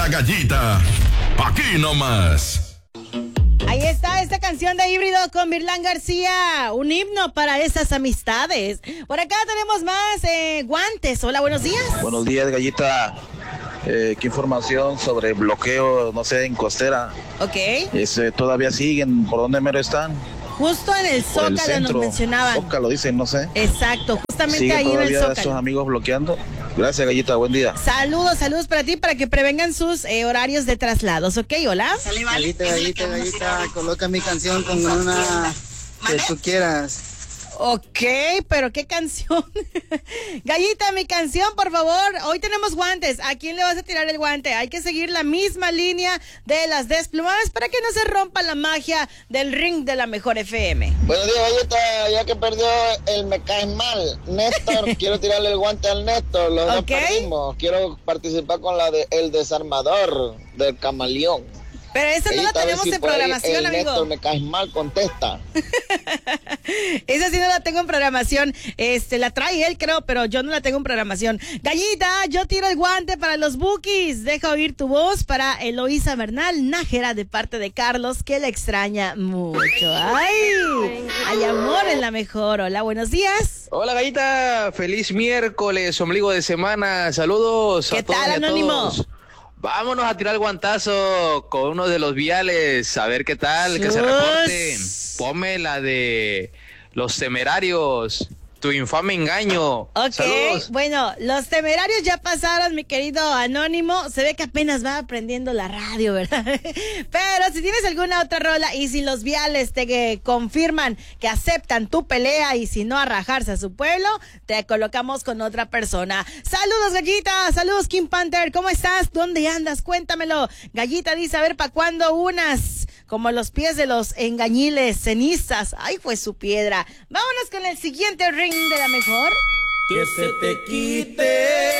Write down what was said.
Gallita. Aquí nomás. Ahí está esta canción de Híbrido con Virlán García, un himno para esas amistades. Por acá tenemos más guantes. Hola, buenos días. Buenos días, Gallita. ¿Qué información sobre bloqueo, no sé, en Costera? Ok. ¿Todavía siguen? ¿Por dónde mero están? Justo en el Por Zócalo centro. nos mencionaban. Zócalo dicen, no sé. Exacto, justamente ¿Siguen ahí en el todavía Zócalo. esos amigos bloqueando? Gracias, Gallita, buen día. Saludos para ti, para que prevengan sus horarios de traslados, ¿ok? Hola. Gallita, coloca mi canción con una que tú quieras. Ok, pero ¿qué canción? Gallita, mi canción, por favor. Hoy tenemos guantes. ¿A quién le vas a tirar el guante? Hay que seguir la misma línea de las desplumadas para que no se rompa la magia del ring de la mejor FM. Buenos días, Gallita. Ya que perdió el Me Caes Mal, Néstor, quiero tirarle el guante al Néstor. Los dos perdimos. Quiero participar con la de El Desarmador del Camaleón. Pero esa no la tenemos en programación, amigo. Néstor, Me Caes Mal, contesta. Esa sí no la tengo en programación. La trae él, creo, pero yo no la tengo en programación. Gallita, yo tiro el guante para los Bukis. Deja oír tu voz para Eloísa Bernal Nájera, de parte de Carlos, que la extraña mucho. ¡Ay! Hay amor en la mejor. Hola, buenos días. Hola, Gallita. Feliz miércoles, ombligo de semana. Saludos a todos. ¿Qué tal, Anónimo? Vámonos a tirar el guantazo con uno de los viales, a ver qué tal, que se reporten. Ponme la de Los Temerarios, Tu infame engaño. Ok, saludos. Bueno, Los Temerarios ya pasaron, mi querido Anónimo. Se ve que apenas va aprendiendo la radio, ¿verdad? Pero si tienes alguna otra rola y si los viales te confirman que aceptan tu pelea y si no a rajarse a su pueblo, te colocamos con otra persona. Saludos, Gallita. Saludos, King Panther. ¿Cómo estás? ¿Dónde andas? Cuéntamelo. Gallita dice, a ver, ¿para cuándo unas? Como los pies de los engañiles, cenizas. Ay, fue su piedra. Vámonos con el siguiente ring de la mejor. Que se te quite